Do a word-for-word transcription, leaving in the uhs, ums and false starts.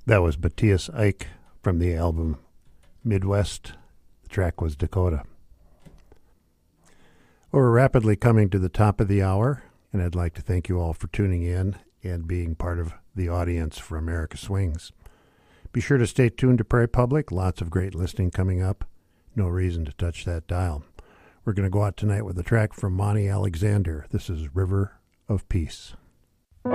That was Matthias Ike from the album Midwest. The track was Dakota. Well, we're rapidly coming to the top of the hour, and I'd like to thank you all for tuning in and being part of the audience for America Swings. Be sure to stay tuned to Prairie Public. Lots of great listening coming up. No reason to touch that dial. We're going to go out tonight with a track from Monty Alexander. This is River of Peace.